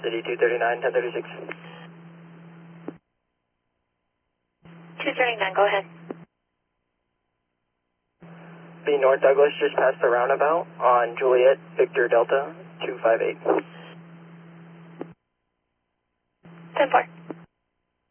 City 239, 1036. 239, go ahead. B North Douglas just passed the roundabout on Juliet, Victor Delta 258. 10-4.